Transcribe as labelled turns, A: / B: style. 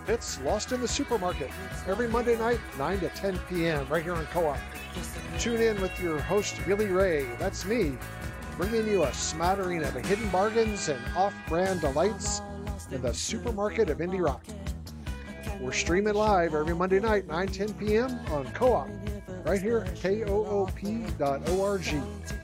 A: It's Lost in the Supermarket every Monday night, 9 to 10 p.m. right here on Co-op. Tune in with your host, Billy Ray. That's me, bringing you a smattering of hidden bargains and off-brand delights in the supermarket of indie rock. We're streaming live every Monday night, 9, 10 p.m. on Co-op, right here at koop.org.